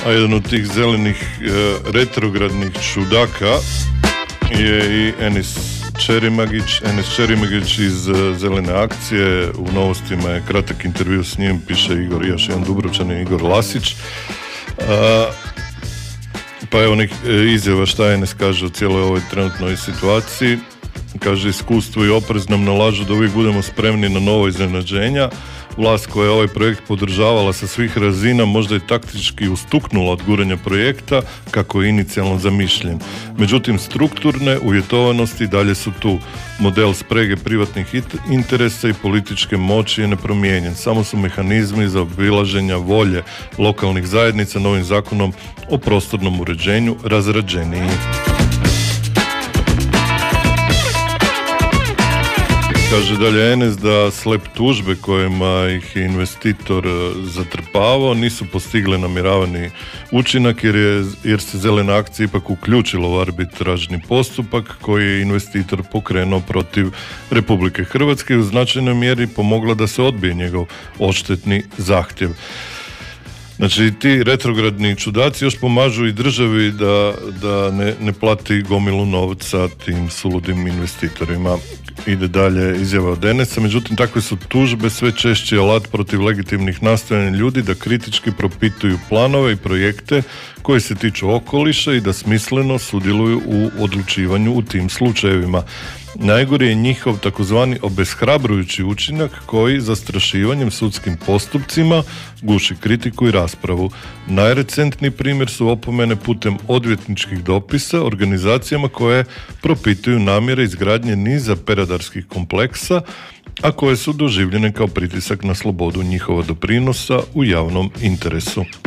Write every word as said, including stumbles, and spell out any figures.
A jedan od tih zelenih e, retrogradnih čudaka je i Enis Čerimagić. Enis Čerimagić iz e, Zelene akcije. U Novostima je kratak intervju s njim, piše Igor, još jedan Dubrovčanin, Igor Lasić. A, pa evo nek, e, izjava šta Enis kaže o cijeloj ovoj trenutnoj situaciji. Kaže, iskustvo i oprez nam nalažu da uvijek budemo spremni na novo iznenađenja. Vlast koja je ovaj projekt podržavala sa svih razina možda je taktički ustuknula od guranja projekta kako je inicijalno zamišljen. Međutim, strukturne uvjetovanosti dalje su tu. Model sprege privatnih interesa i političke moći je nepromijenjen. Samo su mehanizmi za obilaženja volje lokalnih zajednica novim zakonom o prostornom uređenju razrađeniji. Kaže dalje Enes da slep tužbe kojima ih je investitor zatrpavao nisu postigle namjeravani učinak jer, je, jer se Zelena akcija ipak uključila u arbitražni postupak koji je investitor pokrenuo protiv Republike Hrvatske i u značajnoj mjeri pomogla da se odbije njegov odštetni zahtjev. Znači, ti retrogradni čudaci još pomažu i državi da, da ne, ne plati gomilu novca tim suludim investitorima. Ide dalje izjava od Enesa, međutim takve su tužbe sve češće alat protiv legitimnih nastojanja ljudi da kritički propituju planove i projekte koji se tiču okoliša i da smisleno sudjeluju u odlučivanju u tim slučajevima. Najgori je njihov takozvani obeshrabrujući učinak koji zastrašivanjem sudskim postupcima guši kritiku i raspravu. Najrecentniji primjer su opomene putem odvjetničkih dopisa organizacijama koje propituju namjere izgradnje niza peradarskih kompleksa, a koje su doživljene kao pritisak na slobodu njihova doprinosa u javnom interesu.